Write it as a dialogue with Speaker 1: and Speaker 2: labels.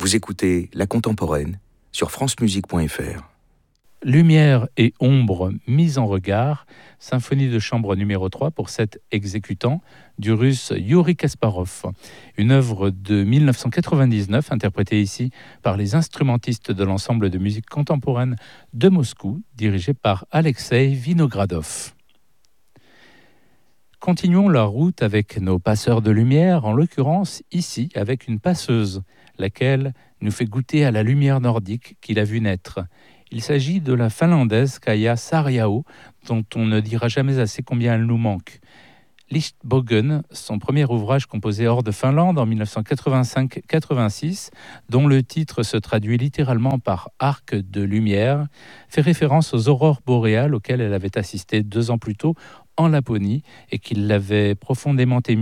Speaker 1: Vous écoutez La Contemporaine sur francemusique.fr.
Speaker 2: Lumière et ombre mises en regard, symphonie de chambre numéro 3 pour 7 exécutants du russe Yuri Kasparov. Une œuvre de 1999 interprétée ici par les instrumentistes de l'ensemble de musique contemporaine de Moscou, dirigé par Alexei Vinogradov. Continuons la route avec nos passeurs de lumière, en l'occurrence ici avec une passeuse, laquelle nous fait goûter à la lumière nordique qu'il a vue naître. Il s'agit de la finlandaise Kaija Saariaho, dont on ne dira jamais assez combien elle nous manque. Lichtbågen, son premier ouvrage composé hors de Finlande en 1985-86, dont le titre se traduit littéralement par « arc de lumière », fait référence aux aurores boréales auxquelles elle avait assisté 2 ans plus tôt en Laponie et qui l'avaient profondément émue